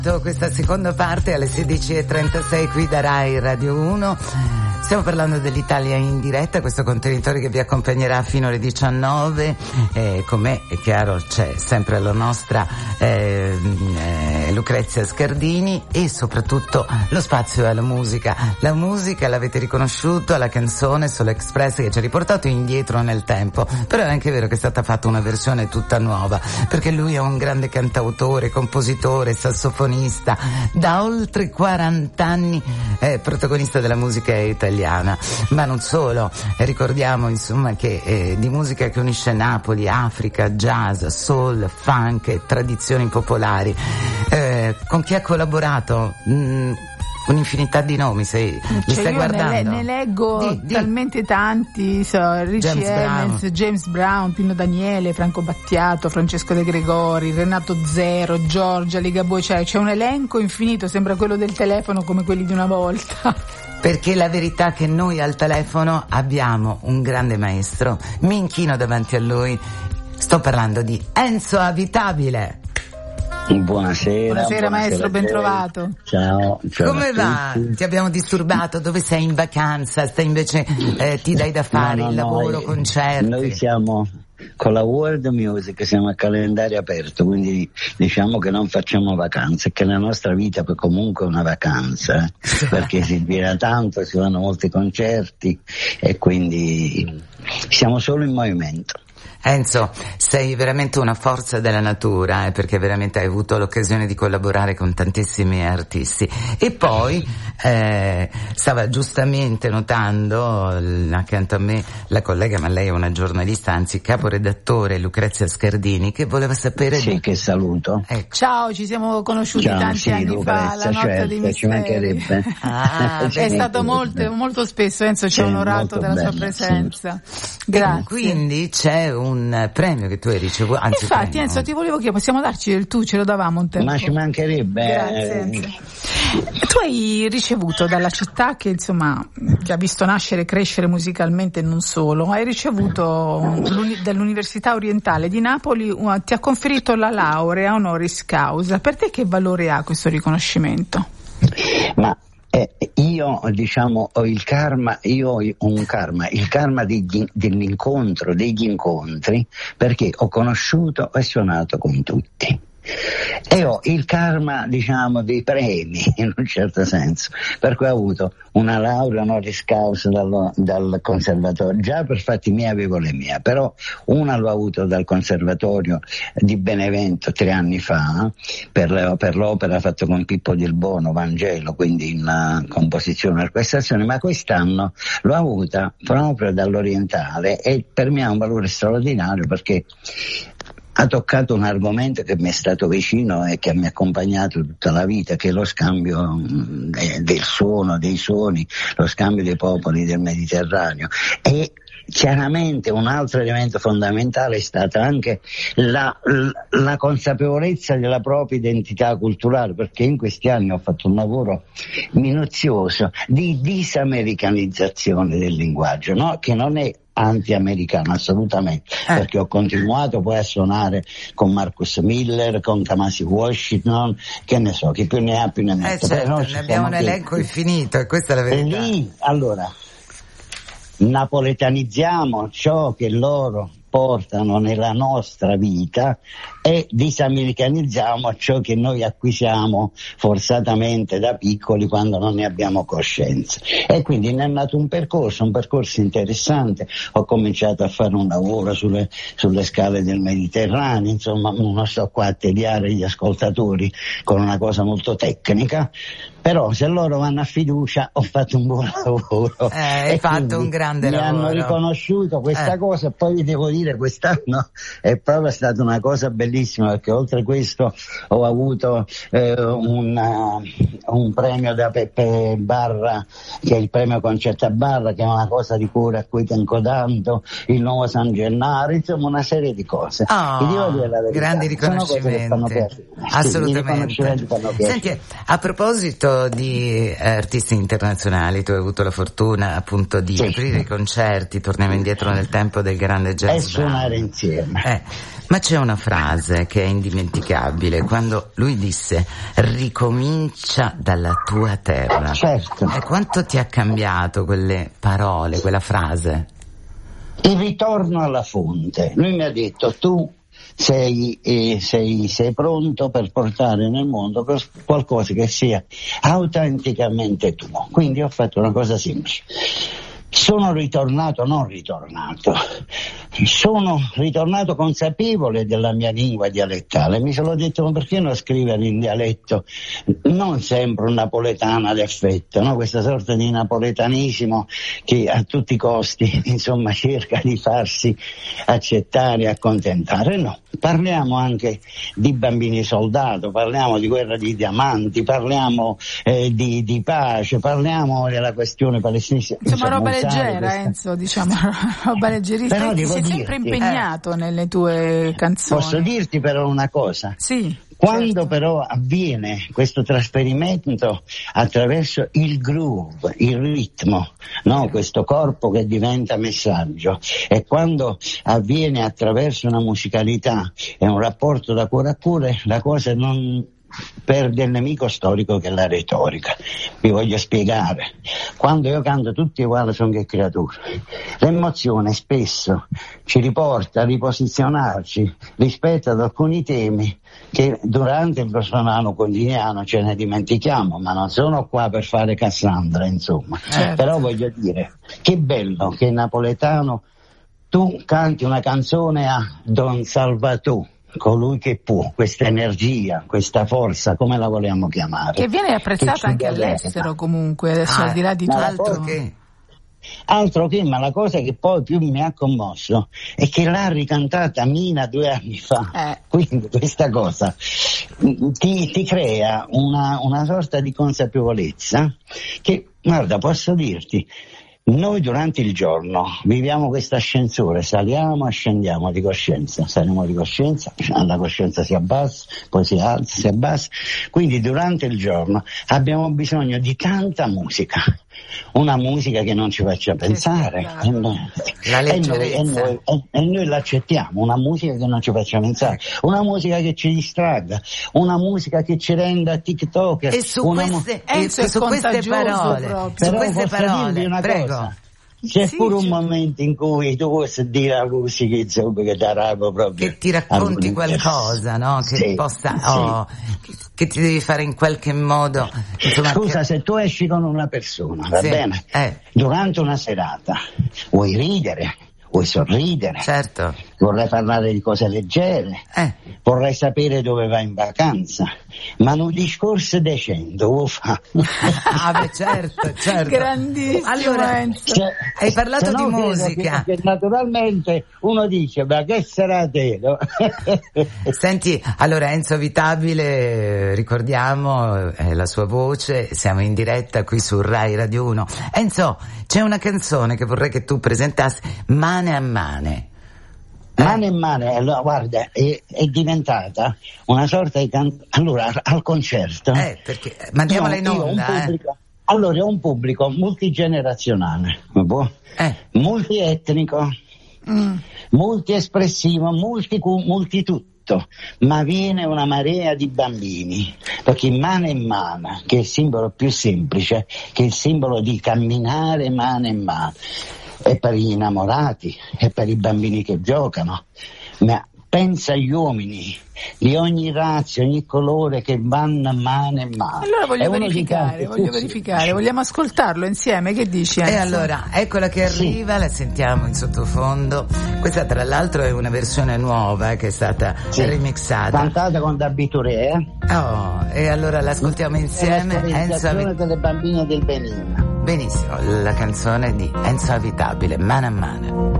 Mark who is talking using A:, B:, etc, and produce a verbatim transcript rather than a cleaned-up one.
A: Questa seconda parte alle sedici e trentasei qui da Rai Radio uno. Stiamo parlando dell'Italia in diretta, questo contenitore che vi accompagnerà fino alle diciannove. Eh, con me, è chiaro, c'è sempre la nostra eh, eh, Lucrezia Scardini e soprattutto lo spazio alla musica. La musica l'avete riconosciuto, la canzone Sole Express che ci ha riportato indietro nel tempo, però è anche vero che è stata fatta una versione tutta nuova, perché lui è un grande cantautore, compositore, sassofonista, da oltre quaranta anni eh, protagonista della musica italiana. Ma non solo, eh, ricordiamo insomma che eh, di musica che unisce Napoli, Africa, jazz, soul, funk e tradizioni popolari. Eh, con chi ha collaborato? Mm, un'infinità di nomi, sei,
B: cioè,
A: li stai
B: io
A: guardando?
B: Ne, ne leggo
A: di, di.
B: talmente tanti, so, Richie
A: James
B: Evans,
A: Brown.
B: James Brown, Pino Daniele, Franco Battiato, Francesco De Gregori, Renato Zero, Giorgia, Ligabue, cioè c'è un elenco infinito, sembra quello del telefono come quelli di una volta.
A: Perché la verità è che noi al telefono abbiamo un grande maestro, mi inchino davanti a lui, sto parlando di Enzo Avitabile.
C: Buonasera.
B: Buonasera,
C: buonasera
B: maestro, ben trovato.
C: Ciao, ciao.
A: Come va? Ti abbiamo disturbato? Dove sei in vacanza? Stai invece eh, ti dai da fare
C: no, no,
A: il lavoro,
C: noi,
A: concerti?
C: Noi siamo con la World Music, siamo a calendario aperto, quindi diciamo che non facciamo vacanze, che la nostra vita poi comunque è una vacanza, eh? Perché si gira tanto, si fanno molti concerti e quindi siamo solo in movimento.
A: Enzo, sei veramente una forza della natura, eh, perché veramente hai avuto l'occasione di collaborare con tantissimi artisti. E poi eh, stava giustamente notando accanto a me la collega, ma lei è una giornalista, anzi caporedattore, Lucrezia Scardini, che voleva sapere
C: sì,
A: di...
C: che saluto.
A: Ecco.
B: Ciao, ci siamo conosciuti
C: Ciao,
B: tanti
C: sì,
B: anni
C: Lucrezia,
B: fa, la notte
C: certo,
B: dei
C: ci
B: misteri.
C: mancherebbe.
A: Ah,
B: è stato molto, molto spesso, Enzo ci ha
C: sì,
B: onorato della
C: bello,
B: sua presenza.
C: Sì.
B: Grazie.
A: E quindi c'è un premio che tu hai ricevuto, anzi
B: infatti
A: premio.
B: Enzo ti volevo chiedere, possiamo darci del tu, ce lo davamo un tempo.
C: Ma ci mancherebbe.
B: Grazie Enzo. Tu hai ricevuto dalla città che insomma ti ha visto nascere e crescere musicalmente e non solo, hai ricevuto dall'Università Orientale di Napoli, ti ha conferito la laurea honoris causa. Per te che valore ha questo riconoscimento?
C: Ma Eh, io diciamo ho il karma, io ho un karma, il karma degli, dell'incontro, degli incontri, perché ho conosciuto e suonato con tutti. E ho il karma, diciamo, dei premi, in un certo senso, per cui ho avuto una laurea honoris causa dal, dal conservatorio, già per fatti miei avevo le mie, però una l'ho avuto dal conservatorio di Benevento tre anni fa, per, per l'opera fatta con Pippo Del Bono, Vangelo, quindi in uh, composizione e orchestrazione, ma quest'anno l'ho avuta proprio dall'Orientale e per me ha un valore straordinario perché ha toccato un argomento che mi è stato vicino e che mi ha accompagnato tutta la vita, che è lo scambio de- del suono, dei suoni, lo scambio dei popoli del Mediterraneo. E chiaramente un altro elemento fondamentale è stata anche la, la consapevolezza della propria identità culturale, perché in questi anni ho fatto un lavoro minuzioso di disamericanizzazione del linguaggio, no? Che non è anti-americano assolutamente, eh. perché ho continuato poi a suonare con Marcus Miller, con Kamasi Washington, che ne so, chi più ne ha più ne mette.
A: Eh certo, ne abbiamo un elenco infinito e questa è la verità.
C: E lì, allora, napoletanizziamo ciò che loro portano nella nostra vita e disamericanizziamo ciò che noi acquisiamo forzatamente da piccoli quando non ne abbiamo coscienza. E quindi ne è nato un percorso, un percorso interessante. Ho cominciato a fare un lavoro sulle, sulle scale del Mediterraneo, insomma non sto qua a tediare gli ascoltatori con una cosa molto tecnica, però se loro vanno a fiducia ho fatto un buon lavoro.
A: Eh, hai fatto un grande
C: mi
A: lavoro.
C: Mi hanno riconosciuto questa
A: eh.
C: cosa e poi vi devo dire quest'anno è proprio stata una cosa bellissima, perché oltre a questo ho avuto eh, una, un premio da Peppe Barra, che è il premio Concetta Barra, che è una cosa di cuore a cui tengo tanto, il nuovo San Gennaro, insomma una serie di cose.
A: Oh,
C: vi devo dire la verità,
A: grandi riconoscimenti. Assolutamente.
C: Sì,
A: senti, a proposito di eh, artisti internazionali, tu hai avuto la fortuna appunto di
C: sì.
A: aprire i concerti, torniamo indietro nel tempo del grande jazz
C: e suonare insieme.
A: Eh, Ma c'è una frase che è indimenticabile, quando lui disse ricomincia dalla tua terra.
C: Certo.
A: E quanto ti ha cambiato quelle parole, quella frase?
C: Il ritorno alla fonte. Lui mi ha detto: tu sei, eh, sei, sei pronto per portare nel mondo qualcosa che sia autenticamente tuo. Quindi ho fatto una cosa semplice. Sono ritornato, non ritornato, sono ritornato consapevole della mia lingua dialettale. Mi sono detto: ma perché non scrivere in dialetto? Non sempre un napoletano d'affetto, no? Questa sorta di napoletanismo che a tutti i costi, insomma, cerca di farsi accettare e accontentare. No, parliamo anche di bambini soldato, parliamo di guerra di diamanti, parliamo eh, di, di pace, parliamo della questione palestinese.
B: Insomma, roba leggera, Enzo, diciamo, roba leggerissima.
C: Però
B: ti sei
C: dirti,
B: sempre impegnato eh. nelle tue canzoni.
C: Posso dirti però una cosa?
B: Sì.
C: Quando
B: certo.
C: però avviene questo trasferimento attraverso il groove, il ritmo, no? Questo corpo che diventa messaggio, e quando avviene attraverso una musicalità e un rapporto da cuore a cuore, la cosa non perde il nemico storico che è la retorica. Vi voglio spiegare. Quando io canto tutti uguali sono che creature, l'emozione spesso ci riporta a riposizionarci rispetto ad alcuni temi che durante il grossolano quotidiano ce ne dimentichiamo, ma non sono qua per fare Cassandra, insomma.
B: Certo.
C: Però voglio dire, che bello che in napoletano tu canti una canzone a Don Salvatore, colui che può, questa energia, questa forza, come la vogliamo chiamare,
B: che viene apprezzata
C: che
B: anche
C: governa.
B: all'estero comunque adesso,
A: ah,
B: al di là di tutto.
A: Che...
C: altro che, ma la cosa che poi più mi ha commosso è che l'ha ricantata Mina due anni fa.
B: eh.
C: Quindi questa cosa ti, ti crea una, una sorta di consapevolezza che, guarda, posso dirti, noi durante il giorno viviamo questo ascensore, saliamo e scendiamo di coscienza, saliamo di coscienza, la coscienza si abbassa, poi si alza, si abbassa, quindi durante il giorno abbiamo bisogno di tanta musica, una musica che non ci faccia pensare, e noi,
A: la
C: e, noi, e, noi, e, e noi l'accettiamo, una musica che non ci faccia pensare, una musica che ci distragga, una musica che ci renda TikToker.
A: E su
C: una
A: queste,
B: mu-
A: e su, su queste parole,
B: proprio.
A: su queste parole,
C: una
A: prego.
C: Cosa. C'è
B: sì,
C: pure un
B: c'è...
C: momento in cui tu puoi sentire la musica, insomma, che daremo proprio,
A: che ti racconti qualcosa, no? Che
C: sì,
A: possa,
C: sì.
A: oh, che, che ti devi fare in qualche modo. Insomma,
C: scusa,
A: che...
C: se tu esci con una persona, va
A: sì,
C: bene?
A: Eh.
C: Durante una serata vuoi ridere, vuoi sorridere,
A: certo.
C: vorrei parlare di cose leggere,
A: Eh.
C: vorrei sapere dove vai in vacanza, ma un discorso decente lo fa.
A: Ah, beh, certo, certo.
B: Grandissimo.
A: Allora,
B: Enzo.
A: hai parlato
C: se
A: di
C: no,
A: musica.
C: che, che naturalmente uno dice: ma che sarà te, no?
A: Senti, allora Enzo Vitabile, ricordiamo, è la sua voce, siamo in diretta qui su Rai Radio uno. Enzo, c'è una canzone che vorrei che tu presentassi, Mane a Mane.
C: Mano in mano, allora, guarda, è, è diventata una sorta di can... allora al concerto.
A: Eh, perché mandiamola in
C: io,
A: onda,
C: io
A: eh.
C: pubblico, allora è un pubblico multigenerazionale,
A: Eh.
C: multietnico,
B: Mm.
C: multiespressivo, multi, multitutto, ma viene una marea di bambini, perché mano in mano, che è il simbolo più semplice, che è il simbolo di camminare mano in mano. È per gli innamorati, è per i bambini che giocano, ma pensa agli uomini di ogni razza, ogni colore che vanno mano in mano.
B: Allora voglio
C: È uno
B: verificare,
C: dei
B: voglio
C: tanti-
B: verificare, vogliamo ascoltarlo insieme, che dici?
A: E
B: Enzo?
A: allora, eccola che arriva, la sentiamo in sottofondo. Questa tra l'altro è una versione nuova che è stata
C: Sì.
A: remixata.
C: Cantata con Dabiture, eh?
A: Oh, e allora l'ascoltiamo insieme.
C: È la
A: Enzo
C: storizzazione
A: Avi-
C: delle bambine del Benin.
A: Benissimo, la canzone di Enzo Avitabile, Mano a Mano.